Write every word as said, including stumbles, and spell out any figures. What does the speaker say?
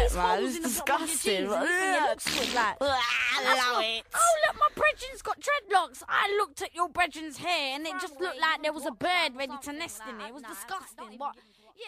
There's man. holes It's in the bottom of your disgusting. jeans and you think it looks good, like. I That's love not- it. Oh, look, my brethren's got dreadlocks. I looked at your brethren's hair and it just looked like there was a bird ready to nest in it. It was disgusting. But